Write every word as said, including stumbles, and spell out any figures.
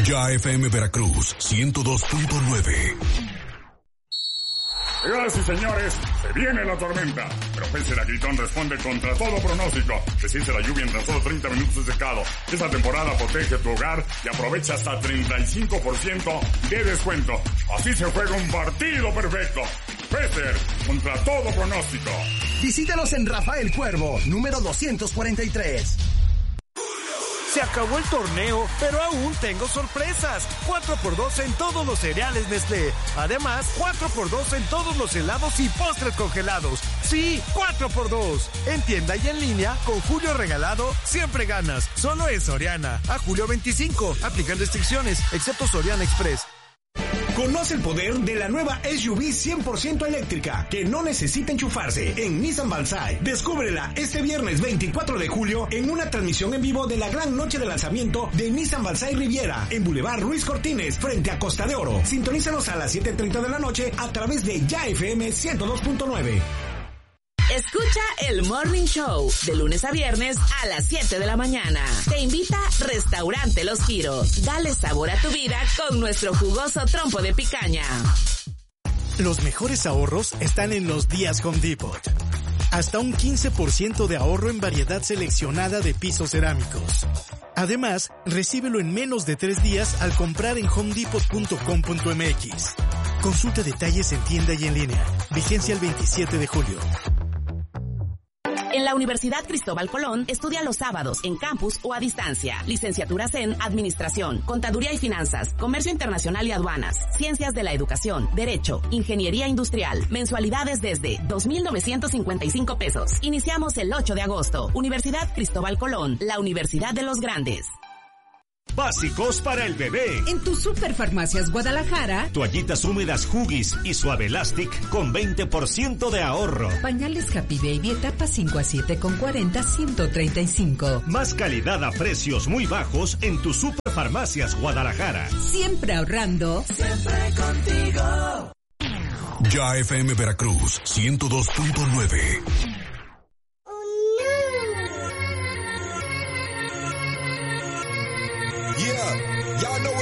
Ya F M Veracruz, ciento dos punto nueve. Señoras y señores, se viene la tormenta, pero Pese la Gritón responde contra todo pronóstico. Desciende la lluvia en tan solo treinta minutos de secado. Esta temporada protege tu hogar y aprovecha hasta treinta y cinco por ciento de descuento. Así se juega un partido perfecto. Pese contra todo pronóstico. Visítanos en Rafael Cuervo, número doscientos cuarenta y tres. Se acabó el torneo, pero aún tengo sorpresas. cuatro por dos en todos los cereales Nestlé. Además, cuatro por dos en todos los helados y postres congelados. Sí, cuatro por dos. En tienda y en línea, con Julio Regalado, siempre ganas. Solo en Soriana. A julio veinticinco. Aplican restricciones, excepto Soriana Express. Conoce el poder de la nueva S U V cien por ciento eléctrica que no necesita enchufarse en Nissan Balsai. Descúbrela este viernes veinticuatro de julio en una transmisión en vivo de la gran noche de lanzamiento de Nissan Balsai Riviera en Boulevard Ruiz Cortines frente a Costa de Oro. Sintonízanos a las siete treinta de la noche a través de Ya F M ciento dos punto nueve. Escucha el Morning Show de lunes a viernes a las siete de la mañana. Te invita Restaurante Los Giros. Dale sabor a tu vida con nuestro jugoso trompo de picaña. Los mejores ahorros están en los días Home Depot. Hasta un quince por ciento de ahorro en variedad seleccionada de pisos cerámicos. Además, recíbelo en menos de tres días al comprar en home depot punto com punto m x. Consulta detalles en tienda y en línea. Vigencia el veintisiete de julio. En la Universidad Cristóbal Colón, estudia los sábados en campus o a distancia. Licenciaturas en Administración, Contaduría y Finanzas, Comercio Internacional y Aduanas, Ciencias de la Educación, Derecho, Ingeniería Industrial. Mensualidades desde dos mil novecientos cincuenta y cinco pesos. Iniciamos el ocho de agosto. Universidad Cristóbal Colón, la Universidad de los Grandes. Básicos para el bebé. En tu Superfarmacias Guadalajara. Toallitas húmedas Huggies y Suave Elastic con veinte por ciento de ahorro. Pañales Happy Baby etapa cinco a siete con cuarenta, ciento treinta y cinco. Más calidad a precios muy bajos en tu Superfarmacias Guadalajara. Siempre ahorrando. Siempre contigo. Ya F M Veracruz, ciento dos punto nueve. Yeah, y'all know